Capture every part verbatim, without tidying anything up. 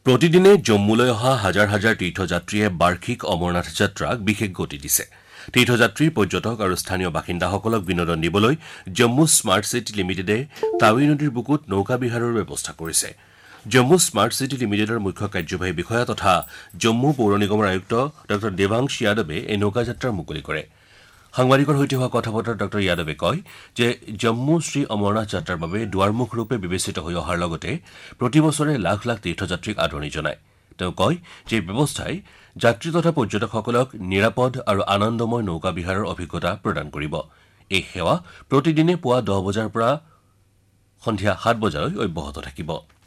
প্ৰতিদিনে জম্মুলৈ অহা হাজাৰ হাজাৰ তীৰ্থযাত্ৰীয়ে বাৰ্ষিক অমৰনাথ যাত্ৰাক বিশেষ গতি দিছে। তীৰ্থযাত্ৰী পৰ্যটক আৰু স্থানীয় বাসিন্দাসকলক বিনোদন দিবলৈ জম্মু স্মাৰ্ট চিটি লিমিটেডে টাৱি নদীৰ বুকুত নৌকা বিহাৰৰ ব্যৱস্থা কৰিছে। জম্মু স্মাৰ্ট চিটি লিমিটেডৰ মুখ্য কাৰ্যবাহী বিষয়া তথা জম্মু পৌৰ নিগমৰ আয়ুক্ত ডঃ দেৱাংশ যাদৱে এই নৌকা যাত্ৰাৰ মুকলি কৰে। সাংবাদিকৰ সৈতে হোৱা কথা বতৰাত ডঃ যাদৱে কয় যে জম্মু শ্ৰী অমৰনাথ যাত্ৰাৰ বাবে দুৱাৰমুখ ৰূপে বিবেচিত হৈ অহাৰ লগতে প্ৰতি বছৰে লাখ লাখ তীৰ্থযাত্ৰীক আদৰণি জনায়। তেওঁ কয় যে এই ব্যৱস্থাই যাত্ৰী তথা পৰ্যটকসকলক নিৰাপদ আৰু আনন্দময় নৌকা বিহাৰৰ অভিজ্ঞতা প্ৰদান কৰিব। এই সেৱা প্ৰতিদিনে পুৱা দহ বজাৰ পৰা সন্ধিয়া সাত বজালৈ অব্যাহত থাকিব।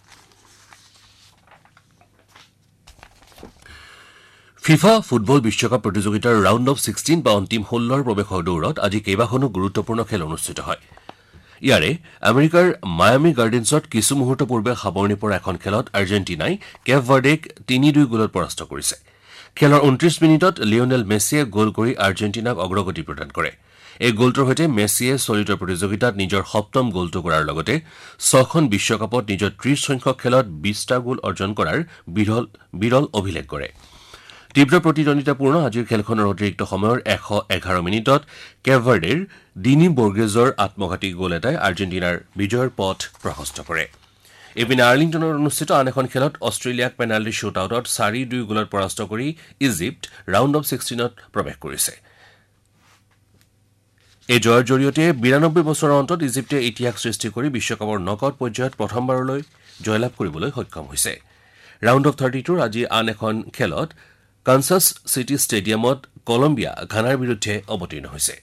ফিফা ফুটবল বিশ্বকাপ প্ৰতিযোগিতাৰ ৰাউণ্ড অৱ ছিক্সটিন বা অন্তিম ষোল্লৰ প্ৰৱেশৰ দৌৰত আজি কেইবাখনো গুৰুত্বপূৰ্ণ খেল অনুষ্ঠিত হয়। ইয়াৰে আমেৰিকাৰ মায়ামি গাৰ্ডেন্ছত কিছু মুহূৰ্ত পূৰ্বে সামৰণি পৰা এখন খেলত আৰ্জেণ্টিনাই কেপ ভাৰ্ডেক তিনি দুই গ'লত পৰাস্ত কৰিছে। খেলৰ ঊনত্ৰিশ মিনিটত লিঅনেল মেছিয়ে গ'ল কৰি আৰ্জেণ্টিনাক অগ্ৰগতি প্ৰদান কৰে। এই গ'লটোৰ সৈতে মেছিয়ে চলিত প্ৰতিযোগিতাত নিজৰ সপ্তম গ'লটো কৰাৰ লগতে ছখন বিশ্বকাপত নিজৰ ত্ৰিশ সংখ্যক খেলত বিশটা গ'ল অৰ্জন কৰাৰ বিৰল বিৰল অভিলেখ কৰে। তীব্ৰ প্ৰতিদ্বন্দ্বিতাপূৰ্ণ আজিৰ খেলখনৰ অতিৰিক্ত সময়ৰ এশ এঘাৰ মিনিটত কেপ ভাৰ্ডেৰ ডিনি বৰ্গেজৰ আত্মঘাতী গ'ল এটাই আৰ্জেণ্টিনাৰ বিজয়ৰ পথ প্ৰশস্ত কৰে। ইপিনে আৰ্লিংটনত অনুষ্ঠিত আন এখন খেলত অষ্ট্ৰেলিয়াক পেনাল্টি শ্বুটআউটত চাৰি দুই গ'লত পৰাস্ত কৰি ইজিপ্ত ৰাউণ্ড অৱ ছিক্সটিনত প্ৰৱেশ কৰিছে। এই জয়ৰ জৰিয়তে বিৰানব্বৈ বছৰৰ অন্তত ইজিপ্তে ইতিহাস সৃষ্টি কৰি বিশ্বকাপৰ নকআউট পৰ্যায়ত প্ৰথমবাৰলৈ জয়লাভ কৰিবলৈ সক্ষম হৈছে। ৰাউণ্ড অৱ থাৰ্টি টুৰ আজি আন এখন খেলত কানচাছ চিটি ষ্টেডিয়ামত কলম্বিয়া ঘানাৰ বিৰুদ্ধে অৱতীৰ্ণ হৈছে।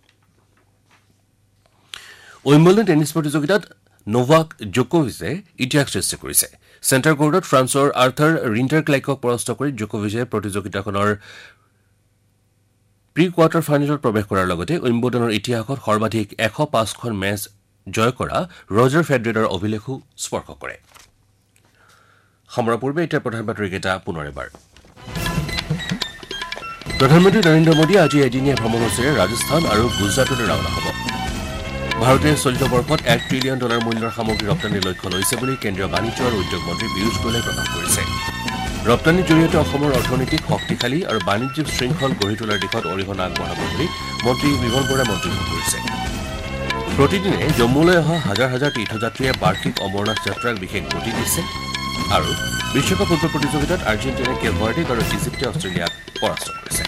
উইম্বলডন টেনিছ প্ৰতিযোগিতাত নোভাক জকোভিচে ইতিহাস সৃষ্টি কৰিছে। চেণ্টাৰ কৰ্টত ফ্ৰান্সৰ আৰ্থৰ ৰিণ্টাৰক্লাইকক পৰাস্ত কৰি জকোভিচে প্ৰতিযোগিতাখনৰ প্ৰি কোৱাৰ্টাৰ ফাইনেলত প্ৰৱেশ কৰাৰ লগতে উইম্বলডনৰ ইতিহাসত সৰ্বাধিক এশ পাঁচখন মেচ জয় কৰা ৰজাৰ ফেডাৰেৰৰ অভিলেখো স্পৰ্শ কৰে। সময়ৰ পূৰ্বে এতিয়া প্ৰধান বাতৰিকেইটা পুনৰ এবাৰ। প্ৰধানমন্ত্ৰী নৰেন্দ্ৰ মোদীয়ে আজি এদিনীয়া ভ্ৰমণসূচীৰে ৰাজস্থান আৰু গুজৰাটলৈ ৰাওনা হ'ব। ভাৰতে চলিত বৰ্ষত এক ট্ৰিলিয়ন ডলাৰ মূল্যৰ সামগ্ৰী ৰপ্তানিৰ লক্ষ্য লৈছে বুলি কেন্দ্ৰীয় বাণিজ্য আৰু উদ্যোগ মন্ত্ৰী পীয়ুষ গোয়েলে প্ৰকাশ কৰিছে। ৰপ্তানিৰ জৰিয়তে অসমৰ অৰ্থনীতিক শক্তিশালী আৰু বাণিজ্যিক শৃংখল গঢ়ি তোলাৰ দিশত অৰিহণা আগবঢ়াব বুলি মন্ত্ৰী বিমল বৰাই মন্তব্য কৰিছে। প্ৰতিদিনে জম্মুলৈ অহা হাজাৰ হাজাৰ তীৰ্থযাত্ৰীয়ে বাৰ্ষিক অমৰনাথ যাত্ৰাক বিশেষ গতি দিছে আৰু বিশ্বকাপ ফুটবল প্ৰতিযোগিতাত আৰ্জেণ্টিনাই কেপ ভাৰ্ডেক আৰু ইজিপ্তে অষ্ট্ৰেলিয়াক পৰাস্ত কৰিছে।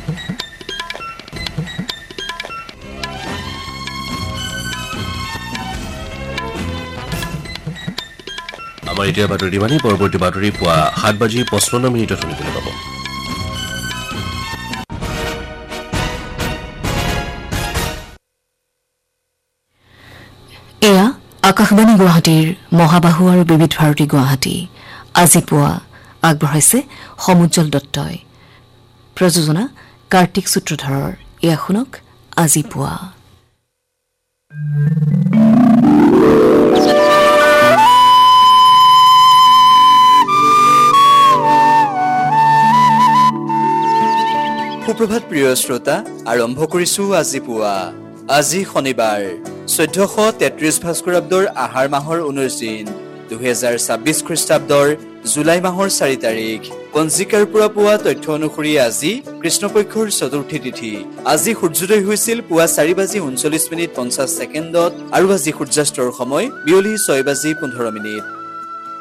আমাৰ এতিয়া বাতৰি মানে পৰৱৰ্তী বাতৰি পুৱা সাত বাজি পঁচপন্ন মিনিটত শুনিবলৈ পাব। এয়া আকাশবাণী গুৱাহাটীৰ মহাবাহু আৰু বিবিধ ভাৰতী গুৱাহাটী। আজি পুৱা আগবঢ়াইছে সমুজ্জ্বল দত্তই। প্ৰযোজনা কাৰ্তিক সূত্ৰধৰৰ। এয়া শুনক আজি পুৱা। সুপ্ৰভাত প্ৰিয় শ্ৰোতা, আৰম্ভ কৰিছো আজি পুৱা। আজি শনিবাৰ চৈধ্যশ তেত্ৰিশ ভাস্কৰাব্দৰ আহাৰ মাহৰ ঊনৈশ দিন, দুহেজাৰ ছাব্বিছ খ্ৰীষ্টাব্দৰ জুলাই মাহৰ চাৰি তাৰিখ। পঞ্জিকাৰ পৰা পোৱা তথ্য অনুসৰি আজি কৃষ্ণপক্ষৰ চতুৰ্থী তিথি। আজি সূৰ্যোদয় হৈছিল পুৱা চাৰি বাজি ঊনচল্লিছ মিনিট পঞ্চাছ ছেকেণ্ডত আৰু আজি সূৰ্যাস্তৰ সময় বিয়লি ছয় বাজি পোন্ধৰ মিনিট।